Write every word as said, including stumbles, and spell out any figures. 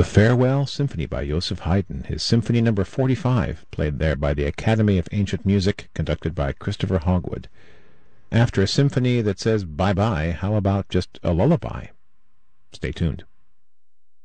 The Farewell Symphony by Joseph Haydn, his Symphony Number forty-five, played there by the Academy of Ancient Music, conducted by Christopher Hogwood. After a symphony that says bye-bye, how about just a lullaby? Stay tuned.